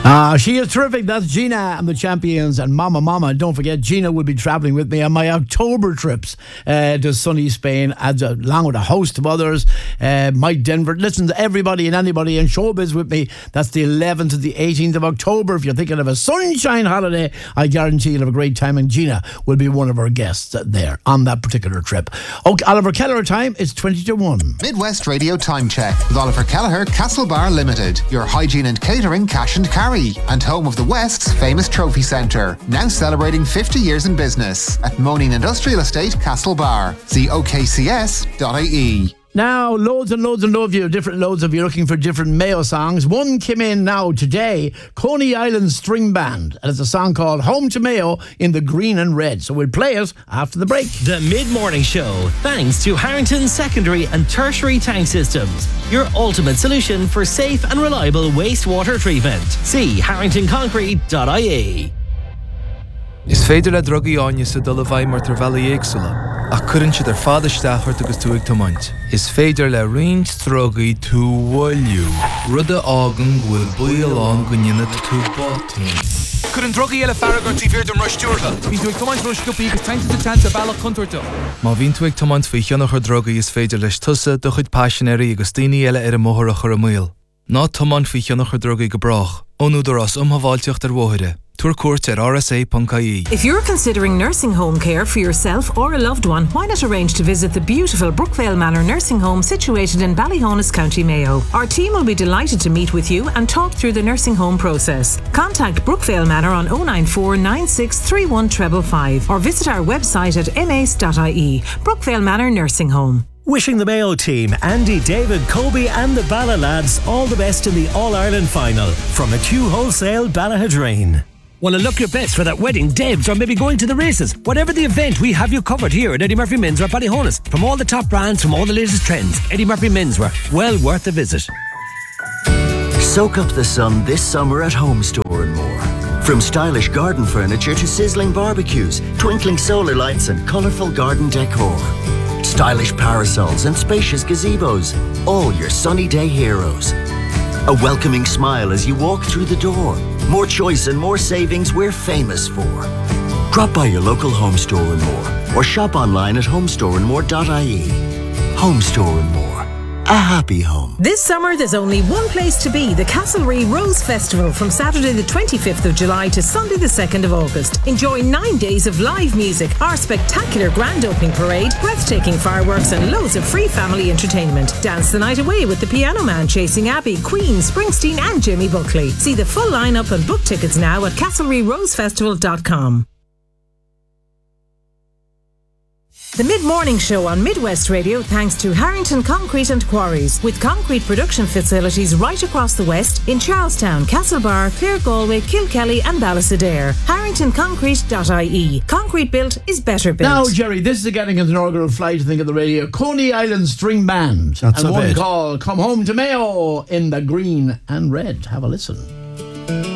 She is terrific. That's Gina and the Champions and Mama Mama. Don't forget, Gina will be travelling with me on my October trips to sunny Spain, along with a host of others. Mike Denver. Listen to everybody and anybody in showbiz with me. That's the 11th to the 18th of October. If you're thinking of a sunshine holiday, I guarantee you'll have a great time, and Gina will be one of our guests there on that particular trip. Okay, Oliver Kelleher time is 20 to 1. Midwest Radio Time Check with Oliver Kelleher, Castlebar Limited. Your hygiene and catering cash and carry, and home of the West's famous trophy centre. Now celebrating 50 years in business at Moaning Industrial Estate, Castlebar. See okcs.ie. Now, loads and loads of you, different loads of you looking for different Mayo songs. One came in now today, Coney Island String Band, and it's a song called Home to Mayo in the green and red. So we'll play it after the break. The Mid-Morning Show, thanks to Harrington Secondary and Tertiary Tank Systems, your ultimate solution for safe and reliable wastewater treatment. See harringtonconcrete.ie. Is féidir le drogaí áine sa dul a bhaid mar tar bheala éagsúla, ach cuireann siad ar fada isteachart agus túig tomaint. Is féidir le roinnt drogaí tú bhfuilliú, rud a ágan bhfuil buailán go nionad tú bátaí. Cuireann drogaí eile farragar tí bhír don ruistíortha. Bhín túig tomaint ruisciúpaí agus tainte bailach contoirtó. Má bhín túig tomaint faoi cheannach ar drogaí is féidir leis tusa do chuid passionéirí agus daoine eile ar a móthach ar a muil. Ná tomaint faoi cheannach ar drogaí go brach, ónúdar as umhaváilteocht ar bmhóithire. RSA.ie. If you're considering nursing home care for yourself or a loved one, why not arrange to visit the beautiful Brookvale Manor nursing home situated in Ballyhonus, County Mayo. Our team will be delighted to meet with you and talk through the nursing home process. Contact Brookvale Manor on 094 96 31 555 or visit our website at mace.ie. Brookvale Manor Nursing Home. Wishing the Mayo team, Andy, David, Kobe and the Balla lads all the best in the All-Ireland final from McHugh Wholesale, Ballaghadrain. Want to look your best for that wedding, debs, or maybe going to the races? Whatever the event, we have you covered here at Eddie Murphy Menswear Ballyhonus. From all the top brands, from all the latest trends, Eddie Murphy Menswear, well worth a visit. Soak up the sun this summer at Home Store and more. From stylish garden furniture to sizzling barbecues, twinkling solar lights and colourful garden decor. Stylish parasols and spacious gazebos, all your sunny day heroes. A welcoming smile as you walk through the door. More choice and more savings we're famous for. Drop by your local Home Store and More or shop online at homestoreandmore.ie. Home Store and More. A happy home. This summer there's only one place to be, the Castlereagh Rose Festival from Saturday the 25th of July to Sunday the 2nd of August. Enjoy 9 days of live music, our spectacular grand opening parade, breathtaking fireworks and loads of free family entertainment. Dance the night away with the Piano Man, Chasing Abbey, Queen, Springsteen and Jimmy Buckley. See the full lineup and book tickets now at castlereaghrosefestival.com. The Mid-Morning Show on Midwest Radio thanks to Harrington Concrete and Quarries, with concrete production facilities right across the West in Charlestown, Castlebar, Clare Galway, Kilkelly and Ballysadare. harringtonconcrete.ie. Concrete built is better built. Now, Jerry, this is getting an inaugural flight, I think, of the radio. Coney Island String Band. That's and a one bit. called Come Home to Mayo in the green and red. Have a listen.